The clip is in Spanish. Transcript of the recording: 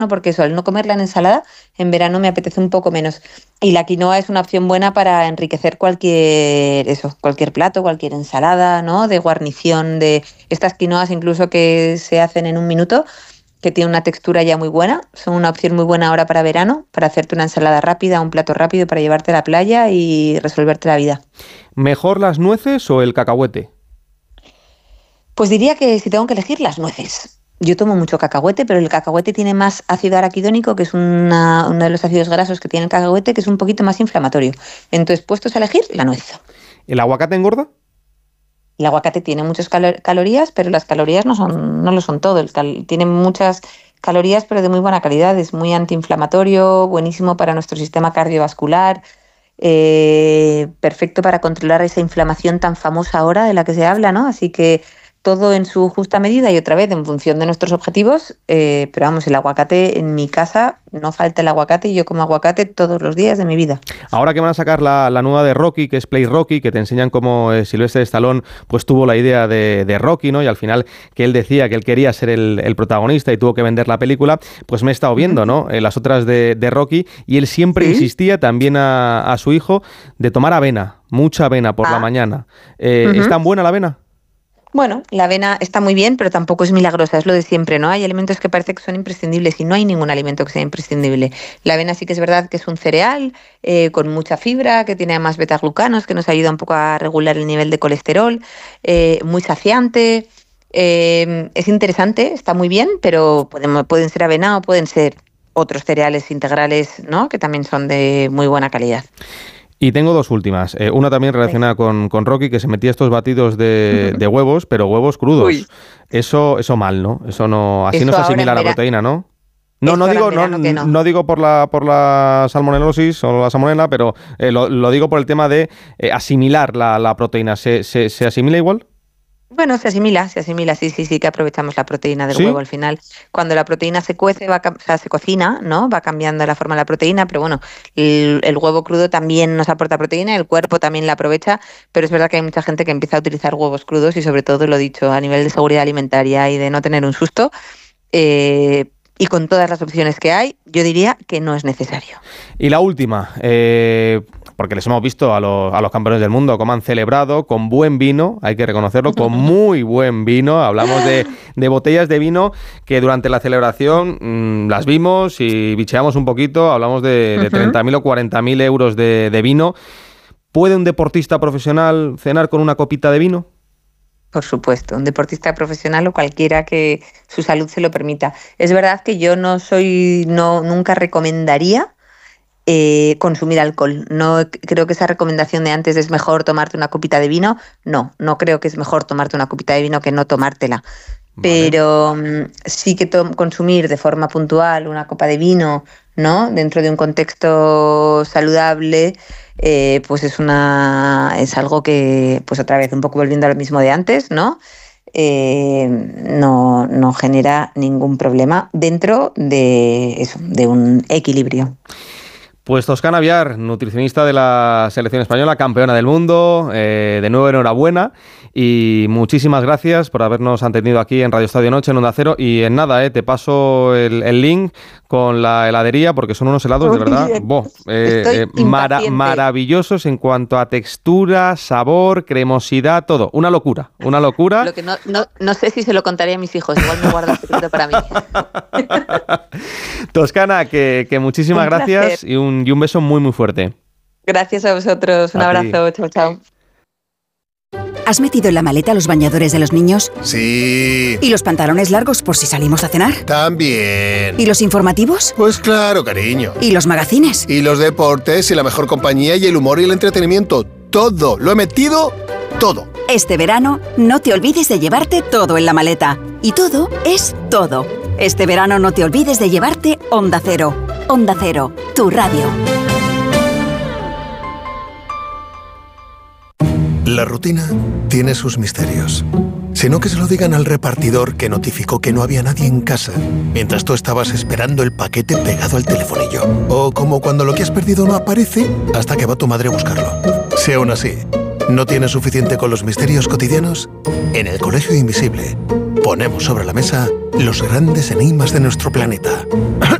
porque eso, al no comerla en ensalada, en verano me apetece un poco menos. Y la quinoa es una opción buena para enriquecer cualquier plato, cualquier ensalada, ¿no? De guarnición, de estas quinoas incluso que se hacen en un minuto, que tiene una textura ya muy buena. Son una opción muy buena ahora para verano, para hacerte una ensalada rápida, un plato rápido para llevarte a la playa y resolverte la vida. ¿Mejor las nueces o el cacahuete? Pues diría que si tengo que elegir, las nueces. Yo tomo mucho cacahuete, pero el cacahuete tiene más ácido araquidónico, que es uno de los ácidos grasos que tiene el cacahuete, que es un poquito más inflamatorio. Entonces, puestos a elegir, la nuez. ¿El aguacate engorda? El aguacate tiene muchas calorías, pero las calorías no lo son todo. Tiene muchas calorías, pero de muy buena calidad. Es muy antiinflamatorio, buenísimo para nuestro sistema cardiovascular, perfecto para controlar esa inflamación tan famosa ahora de la que se habla, ¿no? Así que todo en su justa medida y otra vez en función de nuestros objetivos, pero vamos, el aguacate en mi casa, no falta el aguacate y yo como aguacate todos los días de mi vida. Ahora que van a sacar la nueva de Rocky, que es Play Rocky, que te enseñan cómo Sylvester Stallone pues tuvo la idea de Rocky, ¿no? Y al final que él decía que él quería ser el protagonista y tuvo que vender la película, pues me he estado viendo, ¿no? Las otras de Rocky, y él siempre insistía también a su hijo de tomar avena, mucha avena por la mañana. ¿Es tan buena la avena? Bueno, la avena está muy bien, pero tampoco es milagrosa, es lo de siempre, ¿no? Hay alimentos que parece que son imprescindibles y no hay ningún alimento que sea imprescindible. La avena sí que es verdad que es un cereal con mucha fibra, que tiene además betaglucanos, que nos ayuda un poco a regular el nivel de colesterol, muy saciante, es interesante, está muy bien, pero pueden ser avena o pueden ser otros cereales integrales, ¿no? Que también son de muy buena calidad. Y tengo dos últimas. Una también relacionada con Rocky, que se metía estos batidos de huevos, pero huevos crudos. Uy. Eso mal, ¿no? Eso no, así no se asimila la proteína, ¿no? No digo por la salmonelosis o la salmonela, pero lo digo por el tema de asimilar la proteína. ¿Se asimila igual? Bueno, se asimila, sí, que aprovechamos la proteína del huevo al final. Cuando la proteína se cuece, se cocina, ¿no? Va cambiando la forma de la proteína, pero bueno, el huevo crudo también nos aporta proteína, el cuerpo también la aprovecha, pero es verdad que hay mucha gente que empieza a utilizar huevos crudos y sobre todo, lo dicho, a nivel de seguridad alimentaria y de no tener un susto, y con todas las opciones que hay, yo diría que no es necesario. Y la última, porque les hemos visto a los campeones del mundo cómo han celebrado con buen vino, hay que reconocerlo, con muy buen vino. Hablamos de botellas de vino que durante la celebración las vimos y bicheamos un poquito, hablamos de 30.000 o 40.000 euros de vino. ¿Puede un deportista profesional cenar con una copita de vino? Por supuesto, un deportista profesional o cualquiera que su salud se lo permita. Es verdad que yo nunca recomendaría consumir alcohol. No creo que esa recomendación de antes es mejor tomarte una copita de vino. No creo que es mejor tomarte una copita de vino que no tomártela. Vale. Pero sí que consumir de forma puntual una copa de vino, ¿no? Dentro de un contexto saludable, pues es algo que, pues otra vez, un poco volviendo a lo mismo de antes, ¿no? No genera ningún problema dentro de un equilibrio. Pues Toscana Viar, nutricionista de la selección española, campeona del mundo, de nuevo enhorabuena y muchísimas gracias por habernos atendido aquí en Radio Estadio Noche, en Onda Cero, y en nada, te paso el link con la heladería porque son unos helados de verdad maravillosos en cuanto a textura, sabor, cremosidad, todo, una locura. Lo que no sé si se lo contaría a mis hijos, igual me guardo el secreto para mí. Toscana, que muchísimas gracias y un beso muy muy fuerte. Gracias a vosotros, un abrazo, chao. ¿Has metido en la maleta los bañadores de los niños? Sí. ¿Y los pantalones largos por si salimos a cenar? También. ¿Y los informativos? Pues claro, cariño. ¿Y los magazines? Y los deportes y la mejor compañía y el humor y el entretenimiento. Todo, lo he metido, todo. Este verano no te olvides de llevarte todo en la maleta. Y todo es todo. Este verano no te olvides de llevarte Onda Cero. Onda Cero, tu radio. La rutina tiene sus misterios. Sino que se lo digan al repartidor que notificó que no había nadie en casa, mientras tú estabas esperando el paquete pegado al telefonillo. O como cuando lo que has perdido no aparece hasta que va tu madre a buscarlo. Si aún así no tienes suficiente con los misterios cotidianos, en el Colegio Invisible ponemos sobre la mesa los grandes enigmas de nuestro planeta.